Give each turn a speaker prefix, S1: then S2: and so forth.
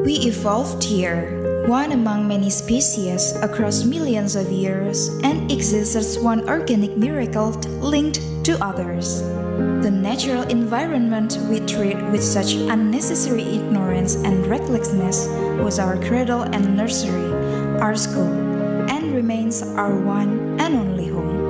S1: We evolved here, one among many species across millions of years, and exists as one organic miracle linked to others. The natural environment we treat with such unnecessary ignorance and recklessness was our cradle and nursery, our school, and remains our one and only home.